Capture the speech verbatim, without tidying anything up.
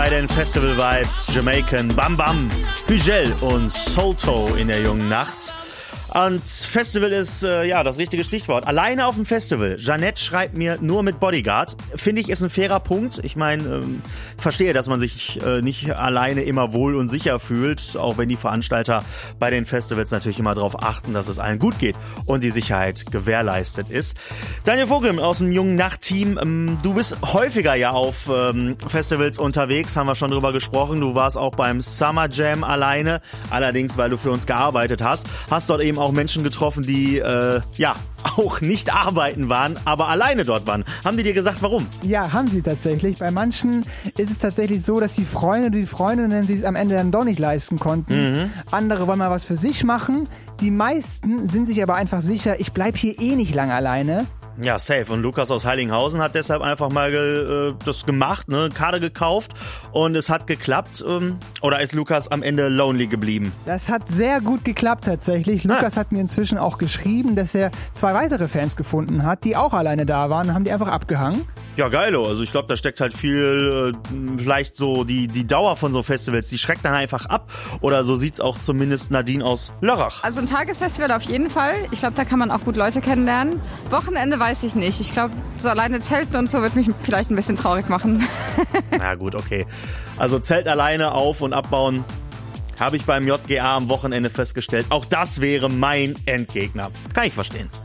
bei den Festival-Vibes. Jamaican, Bam Bam, Hügel und Solto in der jungen Nacht. Und Festival ist, äh, ja, das richtige Stichwort. Alleine auf dem Festival. Jeanette schreibt mir nur mit Bodyguard. Finde ich, ist ein fairer Punkt. Ich meine, ähm, verstehe, dass man sich äh, nicht alleine immer wohl und sicher fühlt, auch wenn die Veranstalter bei den Festivals natürlich immer darauf achten, dass es allen gut geht und die Sicherheit gewährleistet ist. Daniel Vogel aus dem jungen Nacht-Team, ähm, du bist häufiger ja auf ähm, Festivals unterwegs, haben wir schon drüber gesprochen. Du warst auch beim Summer Jam alleine, allerdings, weil du für uns gearbeitet hast. Hast dort eben auch Menschen getroffen, die äh, ja auch nicht arbeiten waren, aber alleine dort waren. Haben die dir gesagt, warum? Ja, haben sie tatsächlich. Bei manchen ist es tatsächlich so, dass die Freunde, die Freundinnen sich es am Ende dann doch nicht leisten konnten. Mhm. Andere wollen mal was für sich machen. Die meisten sind sich aber einfach sicher, ich bleib hier eh nicht lange alleine. Ja, safe. Und Lukas aus Heiligenhausen hat deshalb einfach mal ge, äh, das gemacht, ne, Karte gekauft und es hat geklappt. Ähm, oder ist Lukas am Ende lonely geblieben? Das hat sehr gut geklappt tatsächlich. Lukas ah. hat mir inzwischen auch geschrieben, dass er zwei weitere Fans gefunden hat, die auch alleine da waren, haben die einfach abgehangen. Ja, geilo. Also ich glaube, da steckt halt viel, äh, vielleicht so die, die Dauer von so Festivals, die schreckt dann einfach ab. Oder so sieht's auch zumindest Nadine aus Lörrach. Also ein Tagesfestival auf jeden Fall. Ich glaube, da kann man auch gut Leute kennenlernen. Wochenende weiß ich nicht. Ich glaube, so alleine Zelten und so wird mich vielleicht ein bisschen traurig machen. Na gut, okay. Also Zelt alleine auf- und abbauen habe ich beim J G A am Wochenende festgestellt. Auch das wäre mein Endgegner. Kann ich verstehen.